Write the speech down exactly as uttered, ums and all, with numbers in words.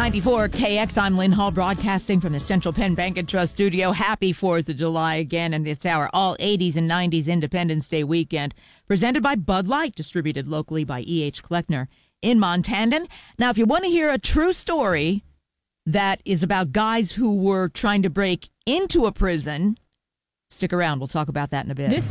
ninety-four K X, I'm Lynn Hall, broadcasting from the Central Penn Bank and Trust studio. Happy fourth of July again, and it's our all eighties and nineties Independence Day weekend, presented by Bud Light, distributed locally by E H. Kleckner in Montandon. Now, if you want to hear a true story that is about guys who were trying to break into a prison, stick around. We'll talk about that in a bit. This